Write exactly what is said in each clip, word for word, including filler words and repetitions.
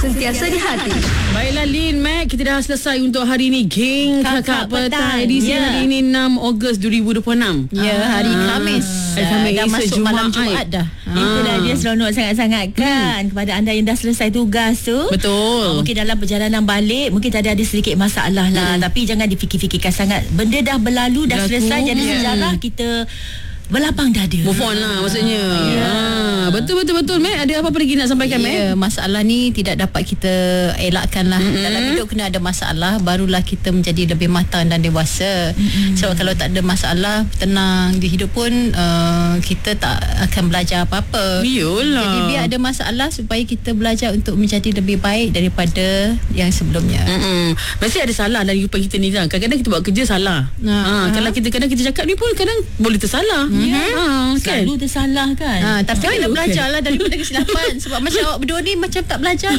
sentiasa di hati. Baiklah Lin, Mac, kita dah selesai untuk hari ni Geng Kakak, Kakak Petang edisi ya. Hari ini enam Ogos dua ribu dua puluh enam. Ya, hari ah. Khamis. Hari Khamis dah masuk Jumaat. malam Jumaat dah. Ah. Itulah dia seronok sangat-sangat kan hmm. kepada anda yang dah selesai tugas tu. Betul. uh, Mungkin dalam perjalanan balik mungkin tadi ada sedikit masalah lah, hmm. tapi jangan difikir-fikirkan sangat. Benda dah berlalu, dah Berlaku. selesai. Jadi yeah. sejarah kita berlapang dada. Move on lah maksudnya. Yeah. Ah, betul betul betul Mac. Ada apa-apa lagi nak sampaikan Mac? Yeah, masalah ni tidak dapat kita elakkan lah. Mm-hmm. Dalam hidup kena ada masalah, barulah kita menjadi lebih matang dan dewasa. Mm-hmm. So kalau tak ada masalah, tenang di hidup pun uh, kita tak akan belajar apa-apa. Yolah. Jadi biar ada masalah supaya kita belajar untuk menjadi lebih baik daripada yang sebelumnya. Mm-mm. Mesti ada salah dalam kehidupan kita ni kan. Kadang-kadang kita buat kerja salah. Ha, ha, kalau kita kadang kita cakap ni pun kadang boleh tersalah. Ya, ha, kan? Selalu tersalah kan. Ha, tapi Selalu, kita belajar kan? lah daripada kesilapan. Sebab macam awak berdua ni macam tak belajar.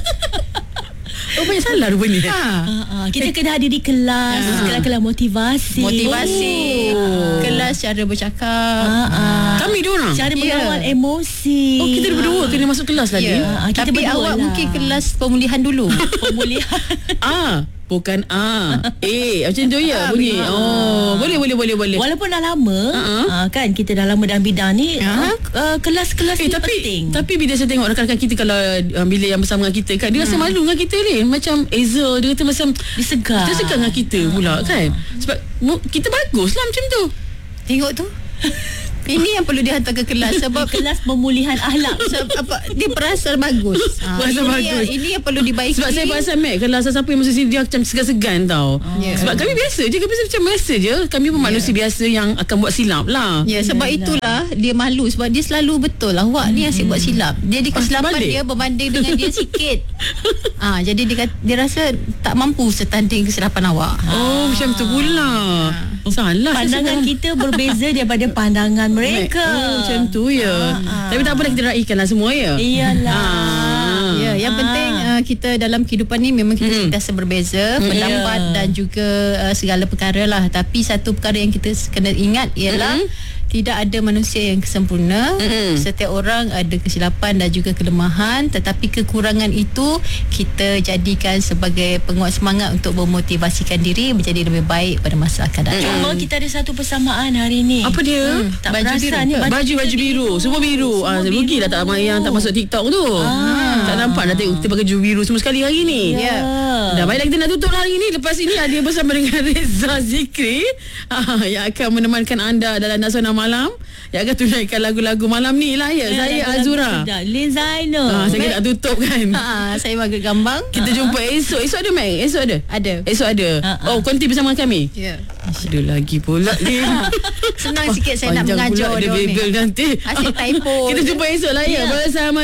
Oh, banyak salah rupanya. Ha. Ha, ha. Kita kena hadir di kelas, ha. kelas-kelas motivasi. Motivasi. Oh. Kelas cara bercakap. Ha, ha. Kami diorang. Cara Ya. mengawal emosi. Oh, kita berdua kena masuk kelas lagi. Ya. Ha, kita tapi berdua awak lah. mungkin kelas pemulihan dulu. Pemulihan. Ah, bukan A. Eh, macam tu ya bunyi. Oh, boleh boleh boleh boleh. Walaupun dah lama, uh-huh. uh, kan kita dah lama dalam bidang ni, uh-huh. uh, uh, kelas-kelas Eh, ni tapi penting. tapi bila saya tengok rakan-rakan kita kalau uh, bila yang bersama dengan kita kan, dia rasa Hmm. malu dengan kita ni. Macam Eza dia kata macam Disegar. dia segar dengan kita pula kan. Sebab mu- kita bagus lah macam tu. Tengok tu. Ini yang perlu dihantar ke kelas sebab kelas pemulihan akhlak. sebab apa dia perasan bagus. Ha, Perasan ini bagus. Yang, ini yang perlu dibaiki. Sebab saya perasan Mac, kalau siapa yang masuk sini dia macam segan-segan tau. Yeah. Sebab kami biasa je, kami macam biasa je. Kami pun manusia biasa yang akan buat silap lah. Ya, sebab Yalah. itulah dia malu sebab dia selalu betul lah. Awak ni asyik buat silap. Jadi kesilapan balik. dia berbanding dengan dia sikit. Ah, ha, jadi dia, dia rasa tak mampu setanding kesilapan awak. Oh, macam tu pula. Salah. Pandangan kita berbeza daripada pandangan mereka. Oh, macam tu ya. Ah, ah. Tapi tak apa dah, kita raikan lah semua ya. Iyalah. Ah. Ya, yang Ah. penting uh, kita dalam kehidupan ni memang kita Mm-mm. sentiasa berbeza, pendapat Yeah. dan juga uh, segala perkara lah. Tapi satu perkara yang kita kena ingat ialah Mm-mm. tidak ada manusia yang sempurna. Mm-mm. Setiap orang ada kesilapan dan juga kelemahan, tetapi kekurangan itu kita jadikan sebagai penguat semangat untuk memotivasikan diri menjadi lebih baik pada masa akan datang. Cuma kita ada satu persamaan hari ni. Apa dia? Hmm, tak Baju perasan biru. ni Baju baju biru, semua biru. Semua Ah, biru. rugilah tak ramai yang tak masuk TikTok tu. Ah. Tak nampak dah tengok kita pakai baju biru semua sekali hari ni. Ya. Dah baiklah kita nak tutup lah hari ni. Lepas ini ada bersama dengan Reza Zikri ah, yang akan menemankan anda dalam Nasional Malam, yang akan tunaikan lagu-lagu malam ni lah ya. Saya Azura. Lin Zainal. Ah, saya nak tutup kan. Ha, saya Margaret Gambang. Kita jumpa esok. Esok ada Mac? Esok ada? Ada. Esok ada. Ah, ah. Oh, konti bersama kami. Ya. Ada lagi pula ni. Senang sikit saya nak Panjang mengajar pula dia dia ni. bagel nanti. Asyik typo. Kita jumpa esok lah ya, Ya. bersama